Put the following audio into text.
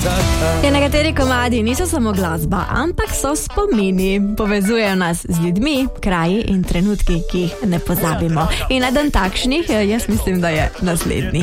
Ja, nekateri komadi niso samo glasba, ampak so spomini. Povezujejo nas z ljudmi, kraji in trenutki, ki jih ne pozabimo. In eden takšnih, jaz mislim, da je naslednji.